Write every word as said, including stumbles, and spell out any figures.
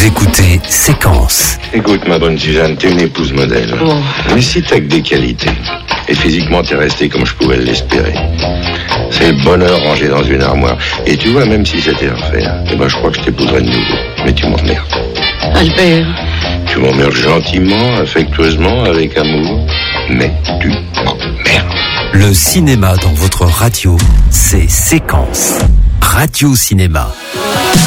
Vous écoutez Séquence. Écoute, ma bonne Suzanne, t'es une épouse modèle. Oh. Mais si t'as que des qualités, et physiquement t'es restée comme je pouvais l'espérer, c'est le bonheur rangé dans une armoire. Et tu vois, même si c'était à refaire, eh ben je crois que je t'épouserais de nouveau. Mais tu m'emmerdes. Albert. Tu m'emmerdes gentiment, affectueusement, avec amour, mais tu m'emmerdes. Le cinéma dans votre radio, c'est Séquence. Radio Cinéma.